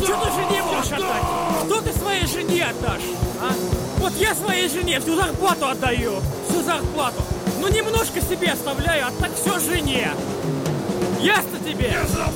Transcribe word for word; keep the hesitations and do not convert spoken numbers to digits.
Что ты жене можешь отдать? Что ты своей жене отдашь? А? Вот я своей жене всю зарплату отдаю. Всю зарплату. Ну немножко себе оставляю, а так все жене. Ясно тебе? Я забыл!